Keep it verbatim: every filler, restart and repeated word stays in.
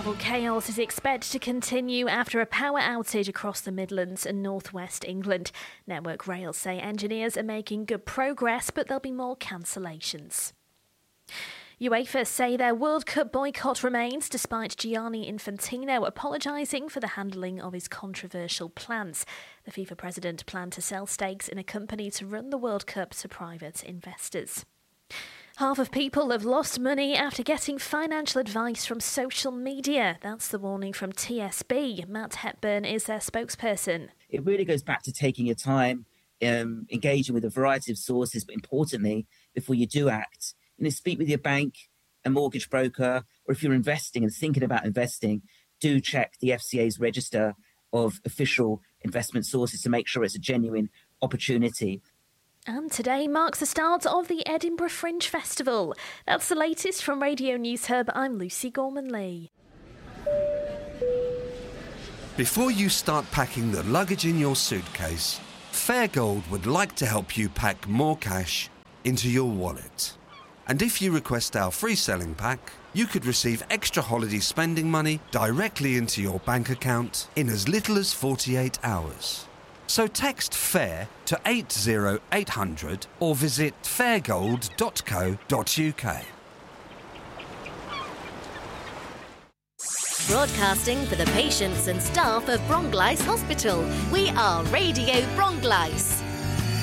Travel chaos is expected to continue after a power outage across the Midlands and North West England. Network Rail say engineers are making good progress, but there'll be more cancellations. UEFA say their World Cup boycott remains despite Gianni Infantino apologising for the handling of his controversial plans. The FIFA president planned to sell stakes in a company to run the World Cup to private investors. Half of people have lost money after getting financial advice from social media. That's the warning from T S B. Matt Hepburn is their spokesperson. It really goes back to taking your time, um, engaging with a variety of sources, but importantly, before you do act, you know, speak with your bank, a mortgage broker, or if you're investing and thinking about investing, do check the F C A's register of official investment sources to make sure it's a genuine opportunity. And today marks the start of the Edinburgh Fringe Festival. That's the latest from Radio News Hub. I'm Lucy Gorman-Lee. Before you start packing the luggage in your suitcase, Fairgold would like to help you pack more cash into your wallet. And if you request our free selling pack, you could receive extra holiday spending money directly into your bank account in as little as forty-eight hours. So text FAIR to eight zero eight hundred or visit fairgold dot co dot uk. Broadcasting for the patients and staff of Bronglice Hospital, we are Radio Bronglice.